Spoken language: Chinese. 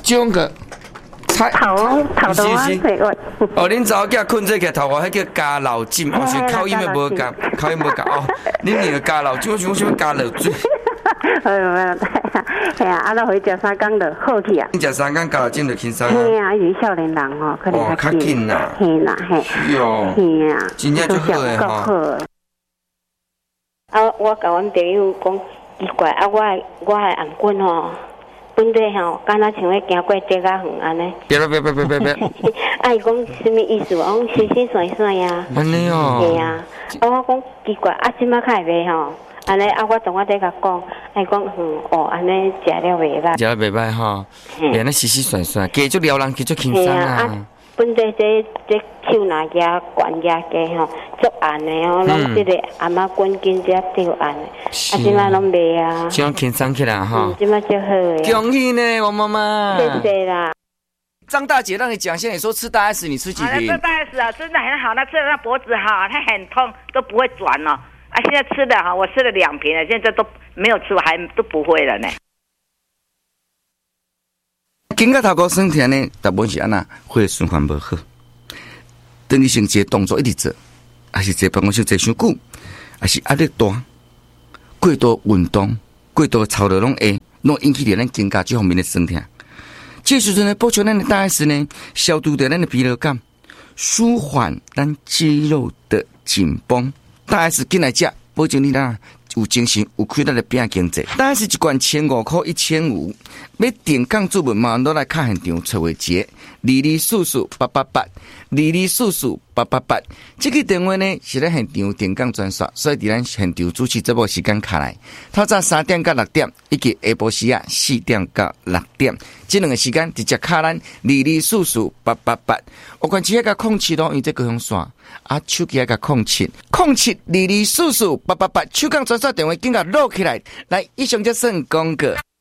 种个菜头到啊， 哦，恁查某囝困这个头发，迄叫加老浸，哦，是口音的无共，口音无共哦。恁两个加老浸，我想想加热水。 系啊，啊，咱回食三工就好去啊。 你食三工加老浸就轻松啊。 嘿啊，伊是少年人吼，可能较紧啦。 嘿啦嘿。 哟。 嘿啊。 真正足好诶吼。 啊，我甲阮朋友讲奇怪，啊，我的颔棍吼。本地吼，敢若像咧行过地甲远安尼。 别。 啊，伊讲什么意思？我讲星星闪闪呀。 安尼哦。 系啊，啊，我讲奇怪，啊，即摆较会袂吼？安尼啊，我同我在甲讲，伊讲哦，安尼食了袂歹。 食了袂歹吼，变得洗洗涮涮，加足撩人，加足轻松啊。 本地这手拿牙、管牙家吼，足暗的哦，拢即个阿妈滚筋只吊暗的，啊，即摆拢袂啊。 这样轻松起来哈。 即摆就好诶。 恭喜呢，我妈妈。 谢谢啦。 张大姐让你讲，现在你说吃大 S， 你吃几瓶？ 吃大 S 啊，真的很好。那吃了那脖子哈，它很痛，都不会转了。啊，现在吃的哈，我吃了2瓶了，现在都没有吃，我还都不会了呢。 经过头壳酸甜呢，大部分是安那血循环不好，等于像一个动作一直做，还是坐办公室坐伤久，还是压力大，过度运动、过度操劳拢会，拢引起着咱肩胛这方面的酸痛。这时阵呢，补充咱的大 S 呢，消除掉咱的疲劳感，舒缓咱肌肉的紧绷。大 S 进来吃，保证你啦有精神，有开力的拼经济。大 S 一罐1500块，1500。要定岗主文嘛，都来看现场找话节，22448882248888。这个电话呢是咱现场定岗专线，所以伫咱现场主持节目时间卡来，透早3点到6点，以及下晡时4点到6点，这2个时间直接卡咱22448888。我管只个控制咯，因为这高雄线啊，手机个控制，0722448888，手机专线电话紧甲录起来，来以上就算广告。